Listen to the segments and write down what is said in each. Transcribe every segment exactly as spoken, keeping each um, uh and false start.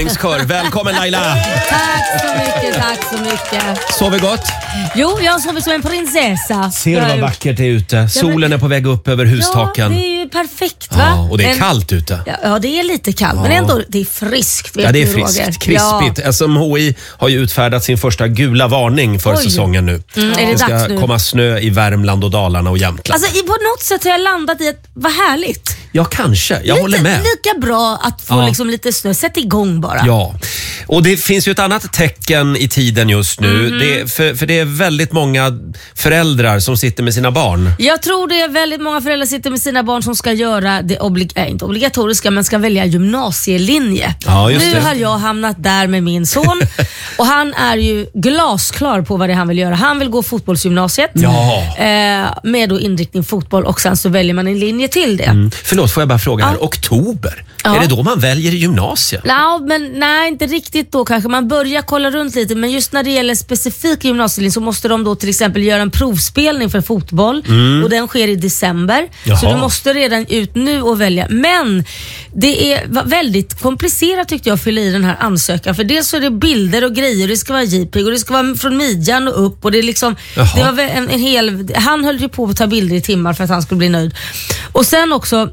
räddningskör. Välkommen Laila. Tack så mycket, tack så mycket. Sover gott? Jo, jag sover som en prinsessa. Ser du vad vackert det är ute? Solen är på väg upp över hustaken. Ja, det är ju perfekt va? Ja, och det är men, kallt ute. Ja, ja, det är lite kallt, ja. Men ändå det är friskt. Vet ja, det är du, friskt. Roger. Krispigt. Ja. S M H I har ju utfärdat sin första gula varning för Oj. säsongen nu. Mm, är det, det ska dags nu? komma snö i Värmland och Dalarna och Jämtland. Alltså, på något sätt har jag landat i att vad härligt. Ja, kanske. Jag lite, håller med. Lika bra att få ja. liksom lite snö. Sätt igång bara. Ja, och det finns ju ett annat tecken i tiden just nu. Mm. Det, för, för det är väldigt många föräldrar som sitter med sina barn. Jag tror det är väldigt många föräldrar som sitter med sina barn som ska göra det oblig- äh, inte obligatoriska, men ska välja gymnasielinje. Ja, just nu det. har jag hamnat där med min son och han är ju glasklar på vad det är han vill göra. Han vill gå fotbollsgymnasiet ja. eh, med då inriktning fotboll och sen så väljer man en linje till det. Mm. Förlåt, får jag bara fråga här. Ja. Oktober, Ja. är det då man väljer gymnasiet? Ja, men nej, inte riktigt då kanske. Man börjar kolla runt lite, men just när det gäller specifik gymnasielinje så måste de då till exempel göra en provspelning för fotboll mm. och den sker i december. Jaha. Så du måste redan ut nu och välja. Men det är väldigt komplicerat tyckte jag att fylla i den här ansökan. För dels så är det bilder och grejer, det ska vara J P G och det ska vara från midjan och upp och det är liksom, det var en, en hel, han höll ju på att ta bilder i timmar för att han skulle bli nöjd. Och sen också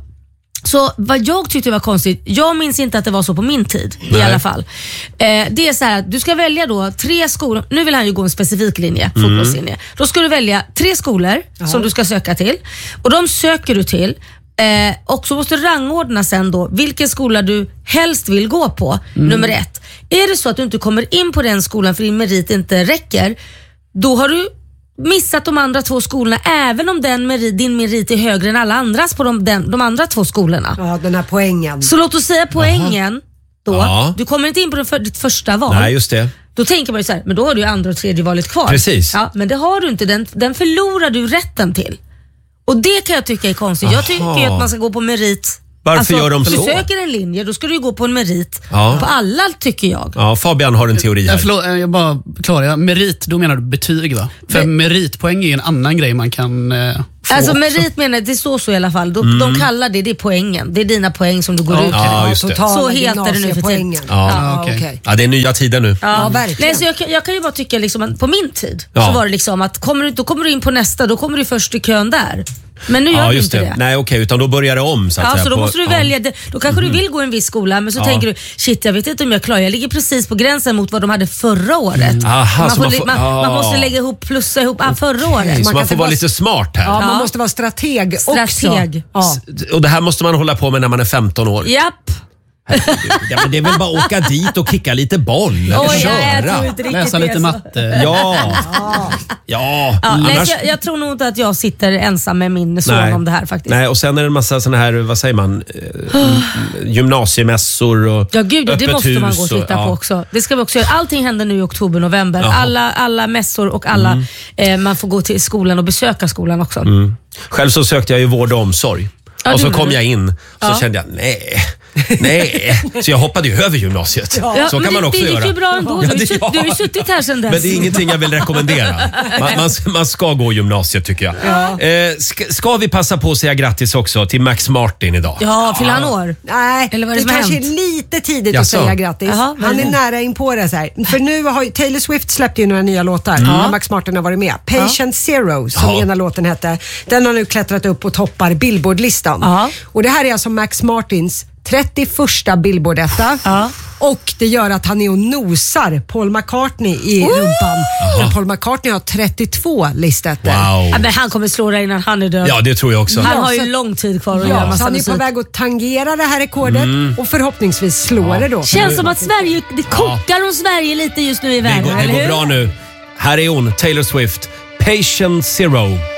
så vad jag tyckte var konstigt, jag minns inte att det var så på min tid. Nej. I alla fall. Eh, det är så här att du ska välja då tre skolor. Nu vill han ju gå en specifik linje, mm. fotbollslinje. Då ska du välja tre skolor Aha. som du ska söka till. Och de söker du till. Eh, och så måste du rangordna sen då vilken skola du helst vill gå på. Mm. Nummer ett. Är det så att du inte kommer in på den skolan för din merit inte räcker, då har du missat de andra två skolorna, även om den merit, din merit är högre än alla andras på de, den, de andra två skolorna. Ja, den här poängen. Så låt oss säga poängen Aha. då. Ja. Du kommer inte in på den för, ditt första val. Nej, just det. Då tänker man ju så här, men då har du ju andra och tredje valet kvar. Precis. Ja, men det har du inte. Den, den förlorar du rätten till. Och det kan jag tycka är konstigt. Aha. Jag tycker ju att man ska gå på merit. Varför alltså, gör de så? Du söker en linje, då ska du gå på en merit. Ja. På alla tycker jag. Ja, Fabian har en teori här. Jag, förlåt, jag bara klarar jag. Merit, då menar du betyg va? För Men, meritpoäng är en annan grej man kan eh, få Alltså också. merit menar, det står så i alla fall. De, Mm. de kallar det, det är poängen. Det är dina poäng som du går Ja. ut med. Ja, just det. Så heter det nu för tiden. Ja. Ja, okej. okej. Ja, det är nya tider nu. Ja, Ja, verkligen. Nej, så jag, kan- jag kan ju bara tycka liksom att på min tid Ja. så var det liksom att kommer du, då kommer du in på nästa, då kommer du först i kön där. Men nu gör Ja, du just inte det. det. Nej, okej, utan då börjar det om så att Ja, säga. så då på, måste du ja. välja. Det. Då kanske Mm. du vill gå i en viss skola, men så Ja. tänker du, shit jag vet inte om jag klarar. Jag ligger precis på gränsen mot vad de hade förra året. Aha, man, så får, man li- får- man, ja. man måste lägga ihop, plussa ihop ah, förra året. Så Man man kan får inte vara vara- lite smart här. Ja, man Ja. måste vara strateg, Strateg. också. Ja. Och det här måste man hålla på med när man är femton år. Japp. Ja, men det är väl bara att åka dit och kicka lite boll eller Oj, jag köra. tror inte riktigt Läsa det är lite så. matte. Ja. Ja. Ja, nej, Annars... så jag, jag tror nog inte att jag sitter ensam med min son Nej. om det här faktiskt. Nej, och sen är det en massa såna här, vad säger man, eh, gymnasiemässor och Ja gud, det öppet måste man hus gå och titta ja. på också. Det ska vi också göra. Allting händer nu i oktober, november. Jaha. Alla, alla mässor och alla, Mm. eh, man får gå till skolan och besöka skolan också. Mm. Själv så sökte jag ju vård och omsorg. Ja, och så det kom gjorde jag in så Ja. kände jag, nej, nej. Så jag hoppade ju över gymnasiet. Ja, så men kan man det, också det gick göra. ju bra ändå. Du, Ja, har ju det- sutt, ja. du har ju suttit här sedan dess. Men det är ingenting jag vill rekommendera. Man, man, man ska gå gymnasiet tycker jag. Ja. Eh, ska, ska vi passa på att säga grattis också till Max Martin idag? Ja, fyller han år? Nej, Eller vad är det, det som har kanske hänt? är lite tidigt Jaså? att säga grattis. Jaha, vad är Han är det? nära in på det så här. För nu har ju, Taylor Swift släppte ju några nya låtar när Max Martin har varit med. Patient Zero som Ja. ena låten hette. Den har nu klättrat upp och toppar Billboard-listan. Ja. Och det här är alltså Max Martins trettioförsta Billboard-etta. Ja. Och det gör att han är och nosar Paul McCartney i rumpan. Men Paul McCartney har trettiotvå listettor. Ja, Wow. men han kommer slå dig innan han är död. Ja, det tror jag också. Han Ja, har ju så- lång tid kvar att Ja, göra så massa han är musik. på väg att tangera det här rekordet och förhoppningsvis slå det då. Känns som att Sverige, det kokar om Sverige lite just nu i Det världen, går, det eller går hur? bra nu. Här är hon, Taylor Swift. Patient Zero.